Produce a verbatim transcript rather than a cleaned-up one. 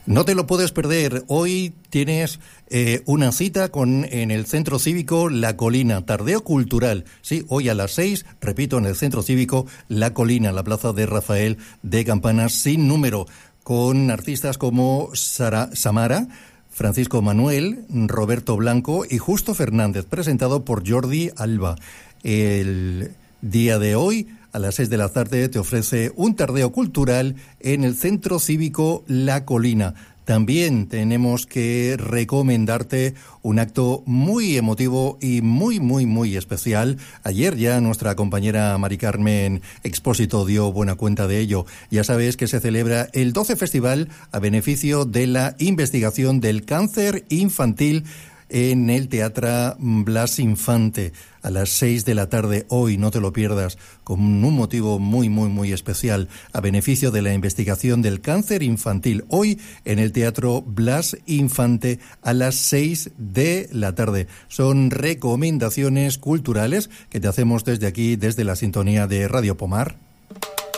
No te lo puedes perder. Hoy tienes eh, una cita con en el Centro Cívico La Colina, tardeo cultural. Sí, hoy a las seis, repito, en el Centro Cívico La Colina, la plaza de Rafael de Campanas, sin número, con artistas como Sara, Samara, Francisco Manuel, Roberto Blanco y Justo Fernández, presentado por Jordi Alba. El día de hoy, a las seis de la tarde, te ofrece un tardeo cultural en el Centro Cívico La Colina. También tenemos que recomendarte un acto muy emotivo y muy, muy, muy especial. Ayer ya nuestra compañera Mari Carmen Expósito dio buena cuenta de ello. Ya sabes que se celebra el doce Festival a beneficio de la investigación del cáncer infantil en el Teatro Blas Infante, a las seis de la tarde, hoy, no te lo pierdas, con un motivo muy, muy, muy especial, a beneficio de la investigación del cáncer infantil, hoy en el Teatro Blas Infante, a las seis de la tarde. Son recomendaciones culturales que te hacemos desde aquí, desde la sintonía de Radio Pomar.